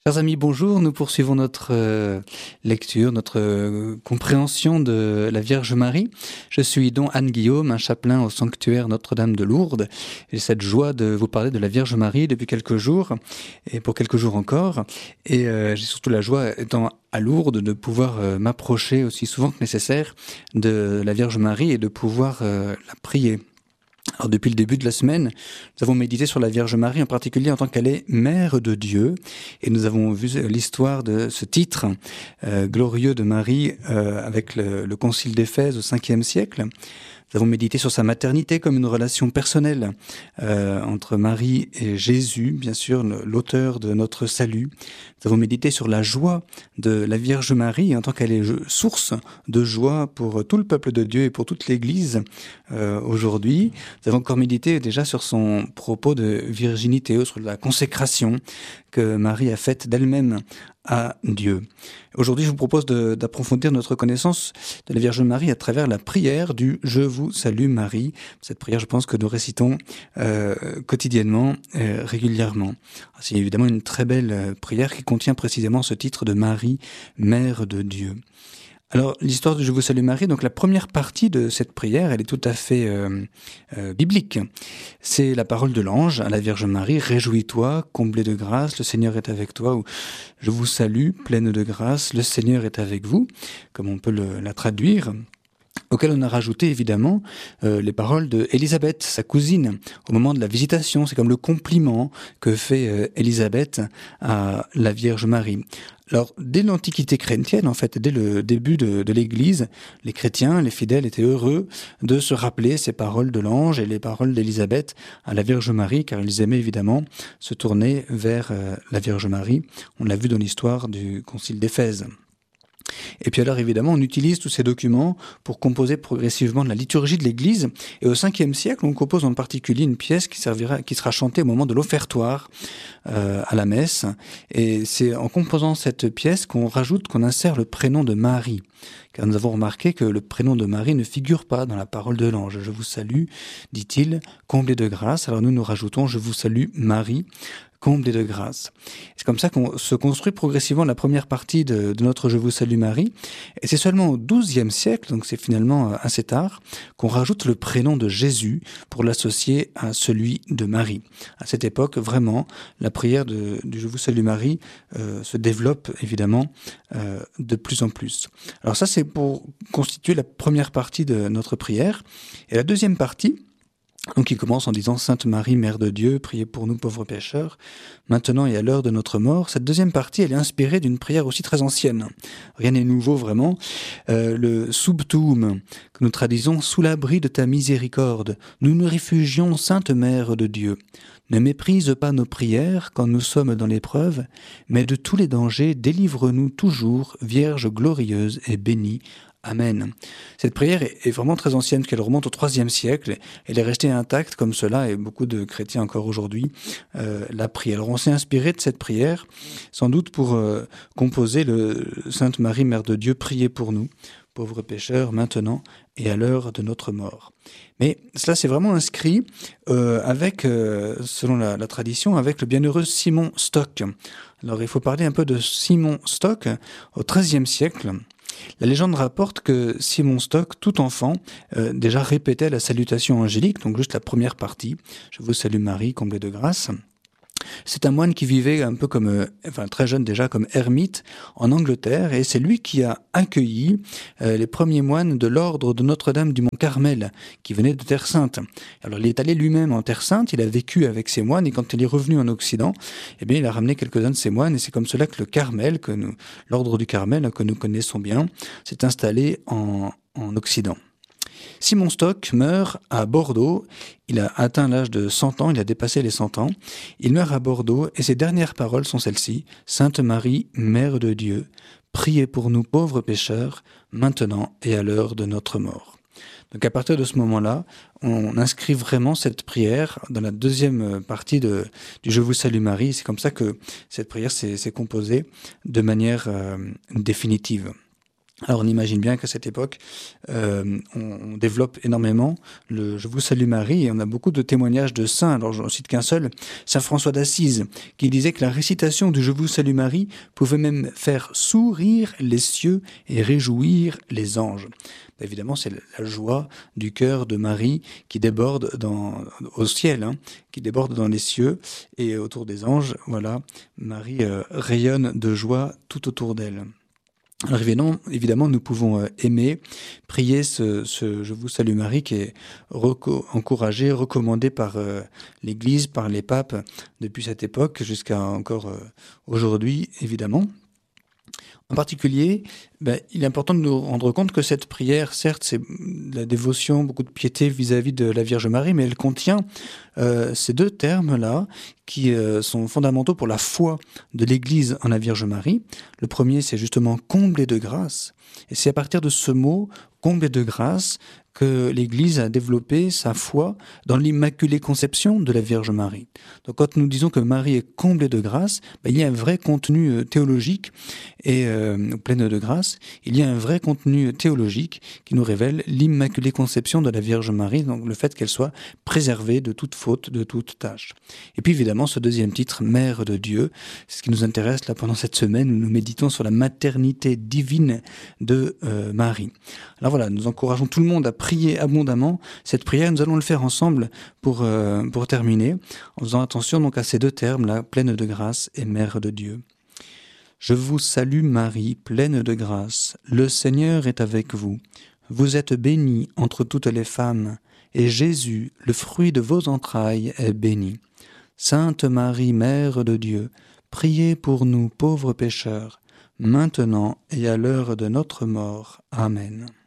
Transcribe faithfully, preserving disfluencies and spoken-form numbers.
Chers amis, bonjour. Nous poursuivons notre euh, lecture, notre euh, compréhension de la Vierge Marie. Je suis don Anne-Guillaume, un chapelain au sanctuaire Notre-Dame de Lourdes. J'ai cette joie de vous parler de la Vierge Marie depuis quelques jours, et pour quelques jours encore. Et euh, j'ai surtout la joie, étant à Lourdes, de pouvoir euh, m'approcher aussi souvent que nécessaire de la Vierge Marie et de pouvoir euh, la prier. Alors depuis le début de la semaine, nous avons médité sur la Vierge Marie, en particulier en tant qu'elle est Mère de Dieu, et nous avons vu l'histoire de ce titre euh, glorieux de Marie euh, avec le, le Concile d'Éphèse au cinquième siècle. Nous avons médité sur sa maternité comme une relation personnelle euh, entre Marie et Jésus, bien sûr, l'auteur de notre salut. Nous avons médité sur la joie de la Vierge Marie en tant qu'elle est source de joie pour tout le peuple de Dieu et pour toute l'Église euh, aujourd'hui. Nous avons encore médité déjà sur son propos de virginité, sur la consécration que Marie a faite d'elle-même à Dieu. Aujourd'hui, je vous propose de, d'approfondir notre connaissance de la Vierge Marie à travers la prière du « Je vous salue Marie ». Cette prière, je pense que nous récitons euh, quotidiennement, euh, régulièrement. C'est évidemment une très belle prière qui contient précisément ce titre de Marie, Mère de Dieu. Alors, l'histoire de « Je vous salue Marie », donc la première partie de cette prière, elle est tout à fait euh, euh, biblique. C'est la parole de l'ange à la Vierge Marie « Réjouis-toi, comblée de grâce, le Seigneur est avec toi » ou « Je vous salue, pleine de grâce, le Seigneur est avec vous », comme on peut le, la traduire. Auquel on a rajouté évidemment euh, les paroles de Élisabeth, sa cousine, au moment de la visitation. C'est comme le compliment que fait euh, Élisabeth à la Vierge Marie. Alors, dès l'Antiquité chrétienne, en fait, dès le début de, de l'Église, les chrétiens, les fidèles étaient heureux de se rappeler ces paroles de l'ange et les paroles d'Élisabeth à la Vierge Marie, car ils aimaient évidemment se tourner vers euh, la Vierge Marie. On l'a vu dans l'histoire du Concile d'Éphèse. Et puis alors évidemment on utilise tous ces documents pour composer progressivement de la liturgie de l'Église, et au cinquième siècle on compose en particulier une pièce qui servira, qui sera chantée au moment de l'offertoire euh, à la messe, et c'est en composant cette pièce qu'on rajoute, qu'on insère le prénom de Marie, car nous avons remarqué que le prénom de Marie ne figure pas dans la parole de l'ange. Je vous salue, dit-il, comblée de grâce. Alors nous nous rajoutons je vous salue Marie, comblée de grâce. C'est comme ça qu'on se construit progressivement la première partie de, de notre Je vous salue Marie. Et c'est seulement au douzième siècle, donc c'est finalement assez tard, qu'on rajoute le prénom de Jésus pour l'associer à celui de Marie. À cette époque, vraiment, la prière de, du Je vous salue Marie euh, se développe évidemment euh, de plus en plus. Alors ça, c'est pour constituer la première partie de notre prière. Et la deuxième partie, donc il commence en disant « Sainte Marie, Mère de Dieu, priez pour nous pauvres pécheurs, maintenant et à l'heure de notre mort ». Cette deuxième partie, elle est inspirée d'une prière aussi très ancienne. Rien n'est nouveau vraiment. Euh, le « Subtuum » que nous traduisons « Sous l'abri de ta miséricorde, nous nous réfugions, Sainte Mère de Dieu. Ne méprise pas nos prières quand nous sommes dans l'épreuve, mais de tous les dangers, délivre-nous toujours, Vierge glorieuse et bénie. Amen. Cette prière est vraiment très ancienne, parce qu'elle remonte au troisième siècle. Elle est restée intacte comme cela, et beaucoup de chrétiens encore aujourd'hui euh, la prient. Alors on s'est inspiré de cette prière, sans doute pour euh, composer le Sainte Marie, Mère de Dieu, priez pour nous, pauvres pécheurs, maintenant et à l'heure de notre mort. Mais cela c'est vraiment inscrit euh, avec, euh, selon la, la tradition, avec le bienheureux Simon Stock. Alors il faut parler un peu de Simon Stock au treizième siècle. La légende rapporte que Simon Stock, tout enfant, euh, déjà répétait la salutation angélique, donc juste la première partie. Je vous salue Marie, comblée de grâce. C'est un moine qui vivait un peu comme, euh, enfin très jeune déjà, comme ermite en Angleterre, et c'est lui qui a accueilli euh, les premiers moines de l'ordre de Notre-Dame du Mont-Carmel, qui venaient de Terre Sainte. Alors il est allé lui-même en Terre Sainte, il a vécu avec ces moines, et quand il est revenu en Occident, eh bien il a ramené quelques-uns de ces moines, et c'est comme cela que le Carmel, que nous, l'ordre du Carmel, que nous connaissons bien, s'est installé en, en Occident. Simon Stock meurt à Bordeaux. Il a atteint l'âge de cent ans, il a dépassé les cent ans. Il meurt à Bordeaux et ses dernières paroles sont celles-ci. « Sainte Marie, Mère de Dieu, priez pour nous pauvres pécheurs, maintenant et à l'heure de notre mort. » Donc à partir de ce moment-là, on inscrit vraiment cette prière dans la deuxième partie de, du « Je vous salue Marie ». C'est comme ça que cette prière s'est, s'est composée de manière euh, définitive. Alors on imagine bien qu'à cette époque, euh, on, on développe énormément le « Je vous salue Marie » et on a beaucoup de témoignages de saints. Alors je n'en cite qu'un seul, saint François d'Assise, qui disait que la récitation du « Je vous salue Marie » pouvait même faire sourire les cieux et réjouir les anges. Évidemment, c'est la joie du cœur de Marie qui déborde dans, au ciel, hein, qui déborde dans les cieux et autour des anges. Voilà, Marie euh, rayonne de joie tout autour d'elle. Alors évidemment, évidemment, nous pouvons euh, aimer, prier ce, ce « Je vous salue Marie » qui est reco- encouragé, recommandé par euh, l'Église, par les papes depuis cette époque jusqu'à encore euh, aujourd'hui, évidemment. En particulier, ben, il est important de nous rendre compte que cette prière, certes, c'est de la dévotion, beaucoup de piété vis-à-vis de la Vierge Marie, mais elle contient euh, ces deux termes-là qui euh, sont fondamentaux pour la foi de l'Église en la Vierge Marie. Le premier, c'est justement « comblé de grâce ». Et c'est à partir de ce mot « comblé de grâce » que l'Église a développé sa foi dans l'Immaculée Conception de la Vierge Marie. Donc quand nous disons que Marie est comblée de grâce, ben, il y a un vrai contenu euh, théologique et euh, pleine de grâce. Il y a un vrai contenu théologique qui nous révèle l'Immaculée Conception de la Vierge Marie, donc le fait qu'elle soit préservée de toute faute, de toute tâche. Et puis évidemment ce deuxième titre, Mère de Dieu, c'est ce qui nous intéresse là pendant cette semaine où nous méditons sur la maternité divine de euh, Marie. Alors voilà, nous encourageons tout le monde à prier abondamment cette prière. Nous allons le faire ensemble pour, euh, pour terminer, en faisant attention donc à ces deux termes-là, pleine de grâce et Mère de Dieu. Je vous salue Marie, pleine de grâce, le Seigneur est avec vous. Vous êtes bénie entre toutes les femmes, et Jésus, le fruit de vos entrailles, est béni. Sainte Marie, Mère de Dieu, priez pour nous pauvres pécheurs, maintenant et à l'heure de notre mort. Amen.